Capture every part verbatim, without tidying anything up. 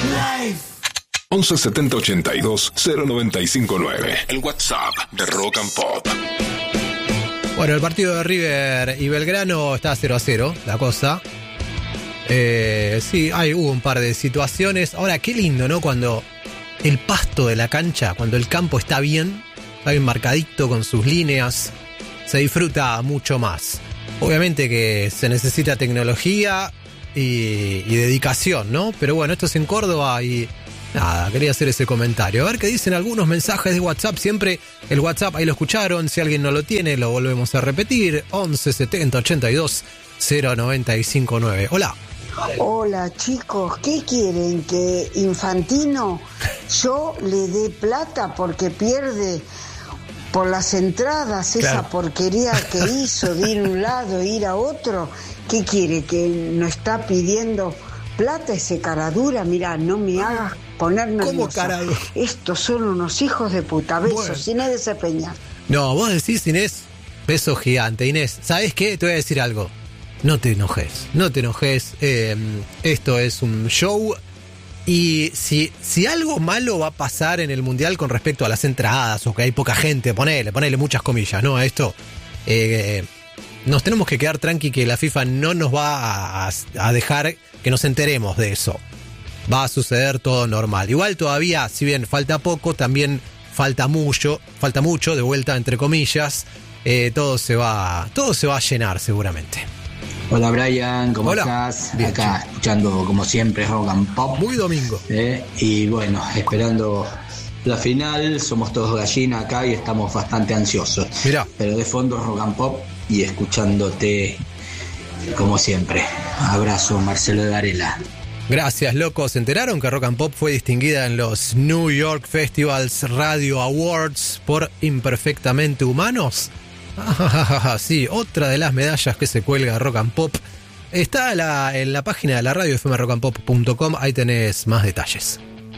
once setenta ochenta y dos cero noventa y cinco nueve. El WhatsApp de Rock and Pop. Bueno, el partido de River y Belgrano está cero a cero, la cosa. Eh, sí, hay, hubo un par de situaciones. Ahora, qué lindo, ¿no? Cuando el pasto de la cancha, cuando el campo está bien, está bien marcadito con sus líneas, se disfruta mucho más. Obviamente que se necesita tecnología y, y dedicación, ¿no? Pero bueno, esto es en Córdoba y nada, quería hacer ese comentario. A ver qué dicen algunos mensajes de WhatsApp. Siempre el WhatsApp, ahí lo escucharon. Si alguien no lo tiene, lo volvemos a repetir. once setenta ochenta y dos cero noventa y cinco nueve. Hola. Hola chicos, ¿qué quieren? ¿Que Infantino yo le dé plata porque pierde por las entradas esa claro. porquería que hizo de ir a un lado e ir a otro? ¿Qué quiere? ¿Que no está pidiendo plata ese caradura? Mirá, no me hagas poner nerviosa. Estos son unos hijos de puta. Besos, bueno. Inés de Cepeña. No, vos decís, Inés, beso gigante. Inés, ¿sabés qué? Te voy a decir algo. No te enojes, no te enojes. Eh, esto es un show. Y si, si algo malo va a pasar en el Mundial con respecto a las entradas, o que hay poca gente, ponele, ponele muchas comillas, ¿no? A esto, eh, nos tenemos que quedar tranqui que la FIFA no nos va a, a dejar que nos enteremos de eso. Va a suceder todo normal. Igual todavía, si bien falta poco, también falta mucho, falta mucho, de vuelta entre comillas. Eh, todo se va, todo se va a llenar seguramente. Hola Brian, ¿cómo Hola. estás? Bien, Acá chico. escuchando como siempre Rock and Pop. Muy domingo. Eh, y bueno, esperando la final. Somos todos gallina acá y estamos bastante ansiosos. Mirá. Pero de fondo Rock and Pop y escuchándote como siempre. Abrazo, Marcelo Garela. Gracias, locos. ¿Se enteraron que Rock and Pop fue distinguida en los New York Festivals Radio Awards por Imperfectamente Humanos? Sí, otra de las medallas que se cuelga Rock and Pop. Está la, en la página de la radio f m rock and pop punto com. Ahí tenés más detalles.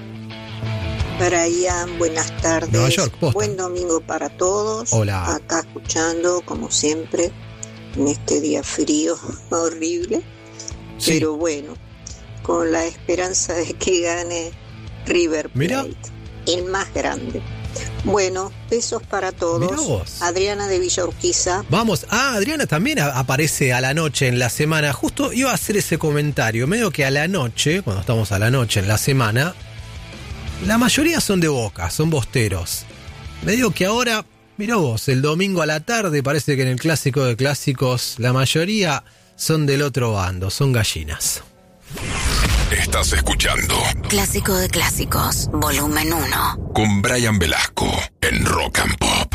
Brian, buenas tardes. Nueva York, posta. Buen domingo para todos. Hola. Acá escuchando, como siempre, en este día frío, horrible. Sí. Pero bueno, con la esperanza de que gane River Plate, Mirá. el más grande. Bueno, besos para todos. Mirá vos. Adriana de Villa Urquiza. Vamos, ah, Adriana también a- aparece a la noche en la semana. Justo iba a hacer ese comentario. Medio que a la noche, cuando estamos a la noche en la semana, la mayoría son de Boca, son bosteros. Medio que ahora, mirá vos, el domingo a la tarde parece que en el clásico de clásicos la mayoría son del otro bando, son gallinas. Estás escuchando Clásico de Clásicos, volumen uno. con Brian Velasco en Rock and Pop.